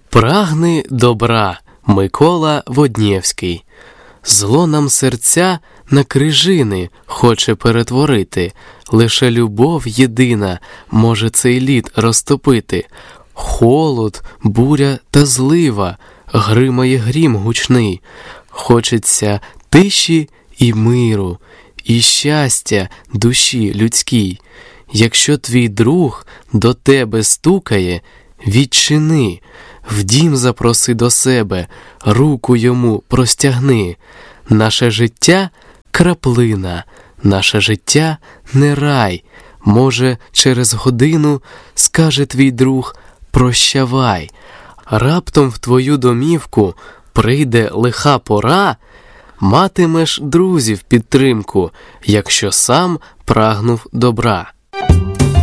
Прагни добра. Микола Воднєвський. Зло нам серця на крижини хоче перетворити. Лише любов єдина може цей лід розтопити. Холод, буря та злива, гримає грім гучний. Хочеться тиші і миру, і щастя душі людській. Якщо твій друг до тебе стукає, відчини, в дім запроси до себе, руку йому простягни. Наше життя – краплина, наше життя – не рай. Може, через годину скаже твій друг «прощавай». Раптом в твою домівку прийде лиха пора, матимеш друзів підтримку, якщо сам прагнув добра.